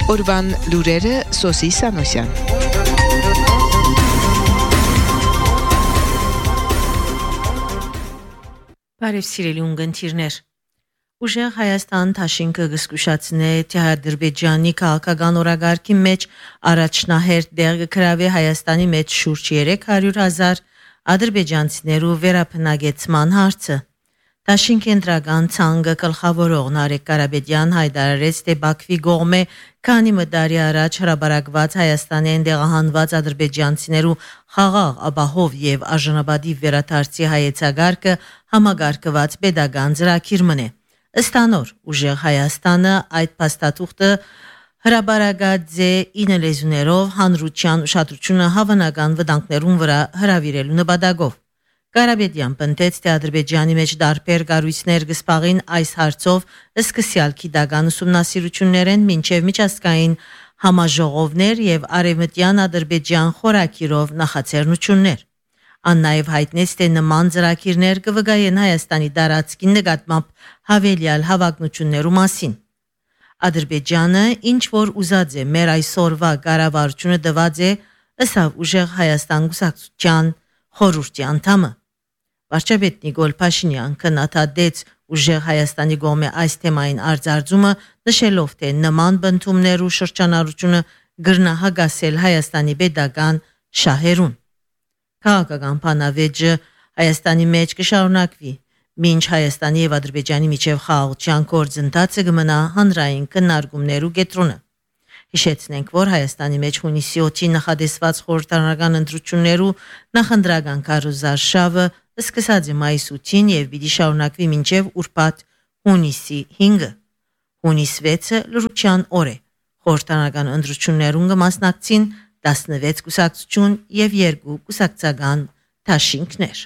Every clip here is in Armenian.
Օրվան լուրերը Սոսի Սանոսյան։ Բարև սիրելի ունգընտիրներ։ Ուժեղ Հայաստան Թաշինքը գսկուշացնե թե Ադրբեջանի քաղաքական օրագարկի մեջ առաջնահերթ դեր կգրավի Հայաստանի մեջ շուրջ 300,000 ադրբեջանցիներու վերապնագեցման հարցը։ Թաշին կենտրական ցանկը գլխավորող Նարեկ Կարապետյան հայտարարեց, թե Բաքվի կողմէ քանի մդարի առաջ հրաբարակված Հայաստանեն դեղահանված ադրբեջանցիներու խաղաղ, ապահով եւ արժանապատիվ վերադարձի հայեցակարգը համագարկված pedagogan ծրագիր մնե։ Ըստ անոր, ուժեղ Հայաստանը այդ փաստաթուղթը հրաբարակած է 9 լեզուներով հանրության ուշադրությունը հավանական վտանգներուն վրա հրավիրելու նպատակով։ Կարապետյան պնդեց, թե Ադրբեջանի մեջ դարբեր կառույցներ կսպաղին այս հարցով սկսյալ գիտական ուսումնասիրություններեն մինչև միջազգային համաժողովներ եւ արևմտյան Ադրբեջան խորակիրով նախաձեռնություններ։ Ան նաև հայտնեց, թե նման ծրագիրներ կվկայեն Հայաստանի տարածքի նկատմամբ հավելյալ հավակնություններու մասին։ Ադրբեջանը ինչ որ ուզած է մեր այսօրվա կառավարությունը տված է, ըսավ ուժեղ Հայաստան կուսակցության խորհրդի անդամը։ Վարչապետ Նիկոլ Փաշինյան քննադատեց ուժեղ Հայաստանի կողմէ այս թեմային արձարծումը, նշելով, թե նման բնդումներու շրջանառությունը գրնահագասել Հայաստանի pedagogan շահերուն։ Քաղաքական բանավեճը Հայաստանի մեջ կշարունակվի, մինչ Հայաստանի եւ Ադրբեջանի միջև խաղաղության գործընթացը կմնա հանրային քննարկումներու կենտրոնը։ Հիշեցնենք, որ Հայաստանի մեջ հունիսի 8-ին նախադեсված խորհրդարանական ընտրություններու նախընտրական քարոզարշավը սկսած է մայիսի 8-ին եւ պիտի շարունակվի մինչեւ ուրբաթ հունիսի 5-ը։ Հունիս 6-ը լրության օր է։ Խորհրդարանական ընտրություններուն կմասնակցին 16 կուսակցություն եւ 2 կուսակցական դաշինքներ։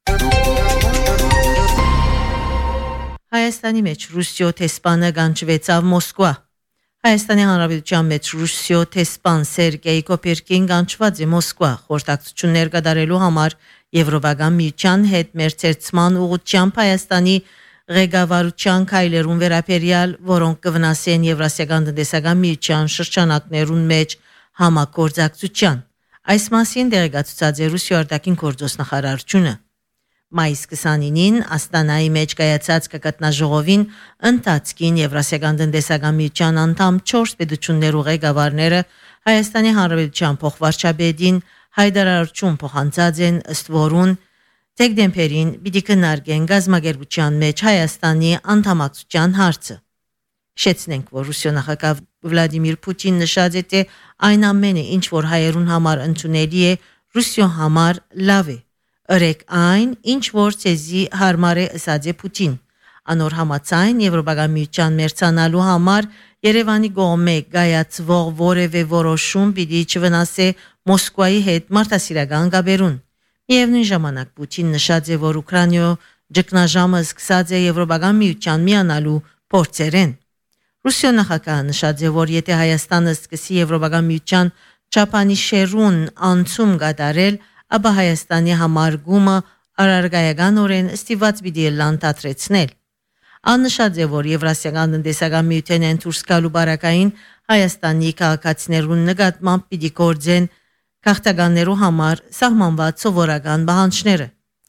Հայաստանի մեջ Ռուսիո տեսփանը գանչվեցավ Մոսկվա։ Հայաստանի Հանրապետության մեջ Ռուսիո տեսփան Սերգեյ Կոպերկին գանչված է Մոսկվա խորհրդակցություններ կատարելու համար Եվրոպական միության հետ մերձեցման ուղղությամբ Հայաստանի ղեկավարության քայլերուն վերաբերյալ, որոնք կվնասեն Եվրասիական տնտեսական միության շրջանակներուն մեջ համագործակցության։ Այս մասին դեղեկացուցած է Ռուսիո արտաքին գործոս նախարարությունը։ Մայիս 29-ին Աստանայի մեջ կայացած կգտնաժողովին ընթացքին Եվրասիական տնտեսական միության անդամ 4 պետություններու ղեկավարները Հայաստանի Հանրապետության փոխվարչապետին հայտարարություն փոխանցած են, ըստ որուն դեկտեմբերին պիտի քննարկեն գազམ་ագերբության մեջ Հայաստանի անդամակցության հարցը։ Շեծնենք, որ Ռուսիա նախագահ Վլադիմիր Պուտինն նշած է, թե այն ամենը, ինչ որ հայերուն համար ընդունելի է, Ռուսիո համար լավ է։ Ըրեք այն, ինչ որ ցեզի հարմար է, ըսած է Պուտին։ Անոր համաձայն Եվրոպական միության մերձանալու համար Երևանի կողմէ գայացվող որևէ որոշում պիտի չվնասե Մոսկվայի հետ մարդասիրական կապերուն։ Միևնույն ժամանակ Պուտին նշած է, որ Ուկրաինայո ճգնաժամը սկսած է Եվրոպական միության միանալու փորձերեն։ Ռուսիա նախագահը նշած է, որ եթե Հայաստանը սկսի Եվրոպական միության չափանիշերուն անցում կատարել, ապա Հայաստանի համար գումը արարգայականորեն ստիված պիտի լանդատրեցնել։ Աննշած է, որ Եվրասիական տնտեսական միութենեն դուրս գալու բարակային Հայաստանի քաղաքացիներուն նկատմամբ պիտի գործեն քաղաքականներու համար սահմանված սովորական պահանջները։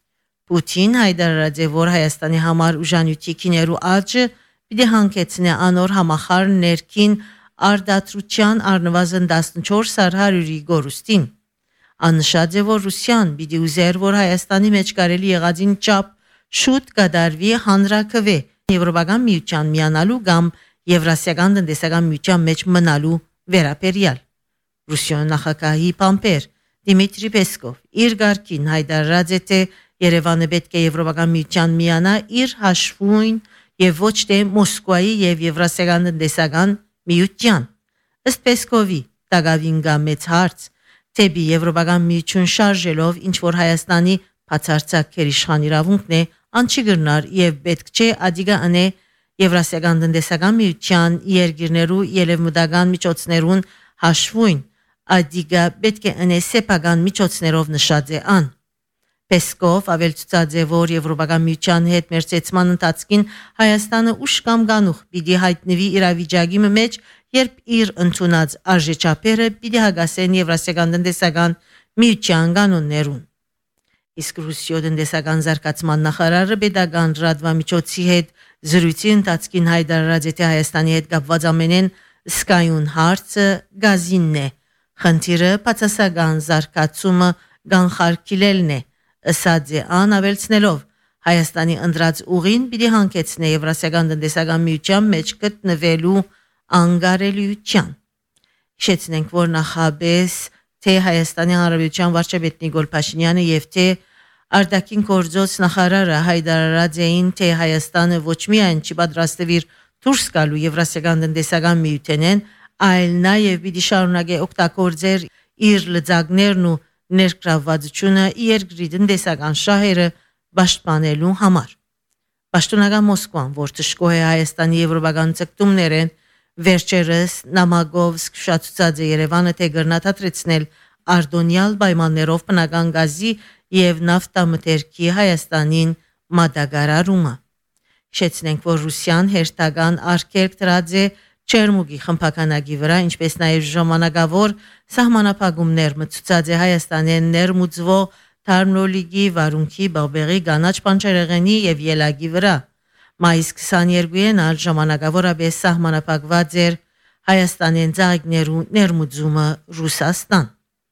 Պուտին հայտարարած է, որ Հայաստանի համար ուժանյութի քիներու աճը պիտի հանգեցնե անոր համախառ ներքին արդարության առնվազն 14%-ի գորուստին։ Աննշած է, որ Ռուսիան պիտի ուզեր, որ Հայաստանի մեջ կարելի եղածին չափ շուտ կդարվի հանրակրվե Եվրոպական միության միանալու կամ Եվրասիական տնտեսական միության մեջ մնալու վերաբերյալ։ Ռուսիա նախագահի պամպեր Դիմիտրի Պեսկով իր գարկին հայտարարած է, թե Երևանը պետք է Եվրոպական միության միանա իր հաշվույն եւ ոչ թե Մոսկվայի եւ Եվրասիական տնտեսական միության։ Ըստ Պեսկովի, դակավին գա մեծ հարց, թեպի Եվրոպական միություն շարժելով ինչ որ Հայաստանի բացարձակ քերիշխան իրավունքն է, անչի գրնար եւ պետք չէ ադիգա անե Եվրասիական տնտեսական միության երկիրներու ելևմտական միջոցներուն հաշվույն, ադիգա պետք է անե սեփական միջոցներով նշած է ան։ Պեսկով ավելցուցած է, որ Եվրոպական միության հետ մերձեցման ընթացքին Հայաստանը ուշ կամ գանուխ պիտի հայտնվի իրավիճակի մեջ, երբ իր ընդունած արժեչափերը պիտի հագասեն Եվրասիական տնտեսական միության կանոններուն։ Իսկ Ռուսիո տնտեսական զարգացման նախարարը Պետական լրատվամիջոցի հետ զրույցի ընթացքին հայտարարած է, թե Հայաստանի հետ կապված ամենեն սկայուն հարցը գազինն է։ Խնդիրը բացասական զարգացումը կանխարգելելն է, ըսած է ան ավելցնելով Հայաստանի ընդրած ուղին պիտի հանգեցնե Եվրասիական տնտեսական միության մեջ գտնվելու անգարելիության։ Հիշեցնենք, որ նախաբես թե Հայաստանի Հանրապետության վարչապետ Նիկոլ Փաշինյանը եւ թե արտաքին գործոց նախարարը հայտարարած էին, թե Հայաստանը ոչ միայն չի պատրաստվի դուրս գալու Եվրասիական տնտեսական միութենեն, այլ նաեւ պիտի շարունակի օգտագործել իր լծակներն ու ներգրավվածությունը երկրի տնտեսական շահերը պաշտպանելու համար։ Պաշտոնական Մոսկվան, որ թշկող է Հայաստանի եվրոպական ցկտումներեն, վերջերս նամակով զսկուշացած է Երևանը, թե գրնաթատրեցնել արդոնյալ պայմաններով բնական գազի եւ նավթամթերքի Հայաստանին մատակարարումը։ Շեծնենք, որ Ռուսիան հերթական արգելք դրած է Չերմուգի խմբականակի վրա, ինչպես նաև ժամանակավոր սահմանափակումներ մտցուցած է Հայաստանեն ներմուծվող Թարմնոլիգի, Վարունքի, Բաբեղի, Գանաչ Պանչերեղենի եւ Ելագի վրա։ Մայիս 22-ին ալ ժամանակավորապես սահմանափակված էր Հայաստանեն ծաղիկներու ներմուծումը Ռուսաստան։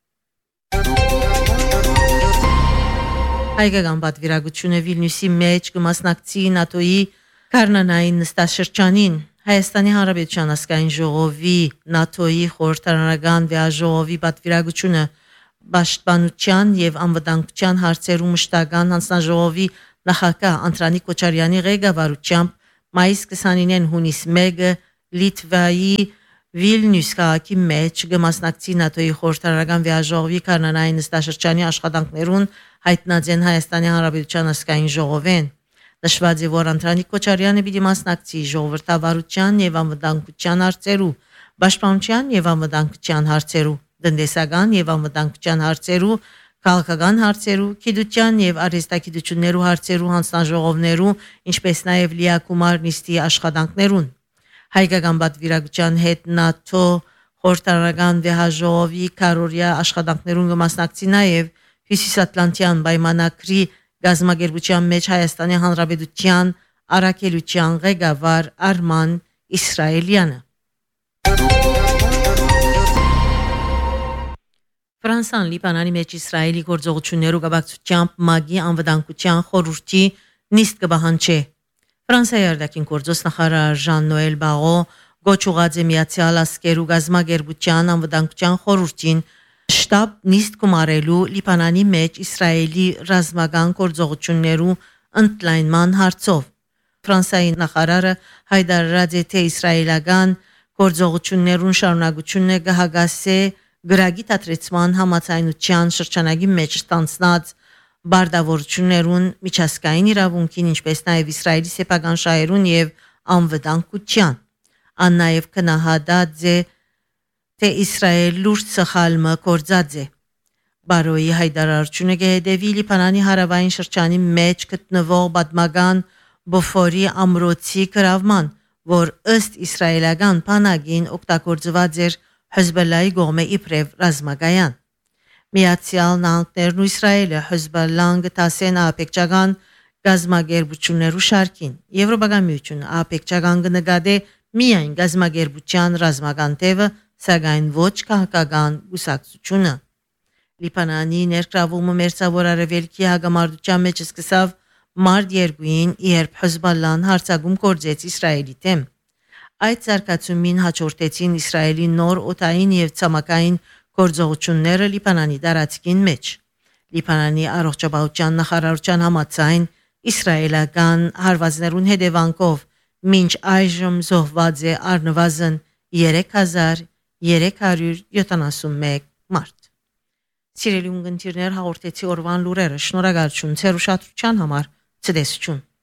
Հայկական պատվիրակությունը Վիլնյուսի մեջ կմասնակցի ՆԱՏՕ-ի Կարնանային նստաշրջանին։ Հայաստանի Հանրապետության ազգային ժողովի ՆԱՏՕ-ի խորհրդարանական վեաժողովի պատվիրակությունը Պաշտպանության եւ անվտանգության հարցերու մշտական հանձնաժողովի նախագահ Անդրանիկ Քոչարյանի ղեկավարությամբ մայիս 29-ին հունիս 1-ը Լիտվայի Վիլնյուս քաղաքի մեջ կմասնակցի ՆԱՏՕ-ի խորհրդարանական վեաժողովի Կարնանային նստաշրջանի աշխատանքներուն հայտնած են Հայաստանի Հանրապետության ազգային ժողովեն։ Նշված է, որ Անդրանիկ Քոչարյանը պիտի մասնակցի ժողովրդավարության եւ անվտանգության հարցերու, պաշտպանության եւ անվտանգության հարցերու, տնտեսական եւ անվտանգության հարցերու, քաղաքական հարցերու, գիտության եւ արհեստագիտություններու հարցերու հանձնաժողովներու, ինչպես նաեւ լիակումար նիստի աշխատանքներուն։ Հայկական պատվիրակության հետ ՆԱՏՕ խորհրդարանական վեաժողովի քարորիա աշխատանքներուն կմասնակցի նաեւ Հյուսիսատլանտյան պայմանագրի գազམ་ագերբության մեջ Հայաստանի Հանրապետության առաքելության ղեկավար Արման Իսրայելյանը։ Ֆրանսան Լիբանանի մեջ Իսրայելի գործողություններու կապակցությամբ ՄԱԳ-ի անվտանգության խորհրդի նիստ կբահանջի։ Ֆրանսիայի արտաքին գործոստ նախարար Ժան-Նոել Բաղո գոչուած է Միացյալ Ազգերու գազམ་ագերբության անվտանգության խորհրդին շտաբ նիստ կմարելու Լիբանանի մեջ Իսրայելի ռազմական գործողություններու ընդլայնման հարցով։ Ֆրանսիայի նախարարը հայտարարած է, թե իսրայելական գործողություններուն շարունակությունը կհագասե գրագի դադրեցման համաձայնության շրջանագի մեջ ստանձնած բարդավորություններուն միջազգային իրավունքին, ինչպես նաև Իսրայելի սեփական շահերուն եւ անվտանգության։ Ան նաև կնահատած է, թե Իսրայել լուրջ սխալմը կործած է։ Բարոյի հայտարարությունը կհետևի Լիբանանի հարավային շրջանի մեջ գտնվող պատմական Բոֆորի ամրոցի գրավման, որ ըստ իսրայելական բանակին օգտագործված էր Հեզբոլլայի կողմէ իբրև ռազմակայան։ Միացյալ Նահանգներն ու Իսրայելը Հեզբոլլան գտասեն ահաբեկչական գազམ་ագերբություններու շարքին։ Եվրոպական միությունը ահաբեկչական կնկատի միայն գազམ་ագերբության ռազմական թևը, սակայն ոչ քաղաքական գուսակցությունը։ Լիբանանի ներգրավումը մերձավոր արևելքի հագամարտության մեջ սկսավ մարտ 2-ին, երբ Հեզբոլլան հարձակում կործեց Իսրայելի դեմ։ Այդ զարգացումին հաջորդեցին Իսրայելի նոր օդային եւ ցամաքային գործողությունները Լիբանանի տարածքին մեջ։ Լիբանանի առողջապահության նախարարության համաձայն իսրայելական հարվածներուն հետևանքով մինչ այժմ զոհված է առնվազն 3371 մարդ։ Սիրելի ունգընտիրներ, հաղորդեցի օրվան լուրերը։ Շնորհակալություն ձեր ուշադրության համար։ Ցտեսություն։